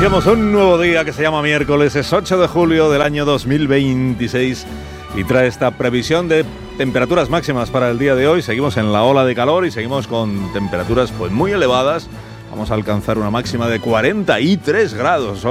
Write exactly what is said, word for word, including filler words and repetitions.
Iniciamos un nuevo día que se llama miércoles, es ocho de julio del año dos mil veintiséis y trae esta previsión de temperaturas máximas para el día de hoy. Seguimos en la ola de calor y seguimos con temperaturas pues muy elevadas. Vamos a alcanzar una máxima de cuarenta y tres grados.